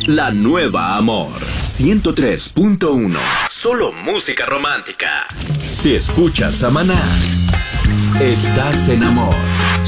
La nueva Amor 103.1. Solo música romántica. Si escuchas a Maná, estás en amor.